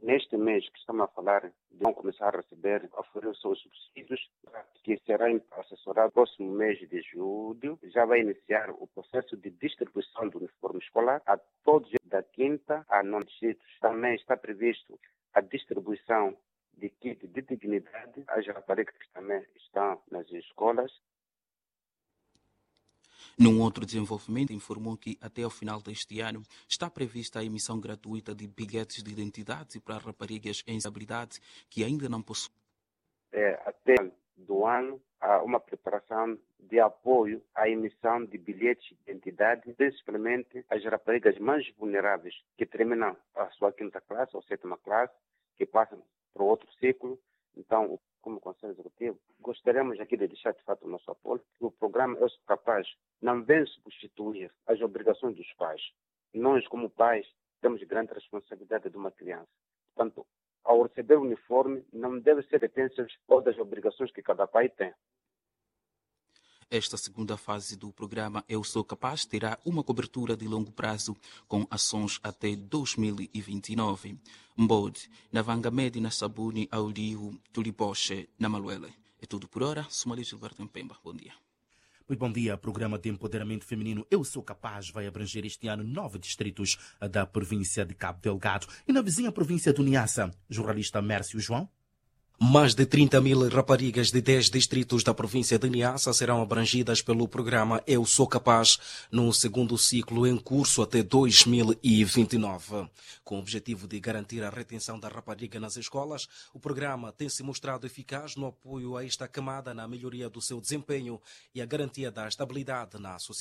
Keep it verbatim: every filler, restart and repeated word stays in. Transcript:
neste mês que estamos a falar, vão começar a receber, a oferecer os seus subsídios, que será assessorado no próximo mês de julho. Já vai iniciar o processo de distribuição do uniforme escolar a todos da quinta a nona distritos. Também está previsto a distribuição de kit de dignidade às raparigas que também estão nas escolas. Num outro desenvolvimento, informou que até ao final deste ano está prevista a emissão gratuita de bilhetes de identidade para raparigas em estabilidade que ainda não possuem. É, até do ano, há uma preparação de apoio à emissão de bilhetes de identidade, principalmente as raparigas mais vulneráveis que terminam a sua quinta classe ou sétima classe, que passam para outro ciclo. Então, como Conselho Executivo, gostaríamos aqui de deixar de fato o nosso apoio, que o programa Eu Sou Capaz não vem substituir as obrigações dos pais. Nós, como pais, temos grande responsabilidade de uma criança. Portanto, ao receber o uniforme, não deve ser dependente das obrigações que cada pai tem. Esta segunda fase do programa Eu Sou Capaz terá uma cobertura de longo prazo com ações até dois mil e vinte e nove. Mbode, na Vangamedi, na Sabuni, Auliu, Tulipoche, na Maluele. É tudo por hora. Somalia Gilberto Mpemba. Bom dia. Muito bom dia. O programa de empoderamento feminino Eu Sou Capaz vai abranger este ano nove distritos da província de Cabo Delgado e na vizinha província do Niassa. Jornalista Mércio João. Mais de trinta mil raparigas de dez distritos da província de Niassa serão abrangidas pelo programa Eu Sou Capaz no segundo ciclo em curso até dois mil e vinte e nove. Com o objetivo de garantir a retenção da rapariga nas escolas, o programa tem se mostrado eficaz no apoio a esta camada na melhoria do seu desempenho e a garantia da estabilidade na sociedade.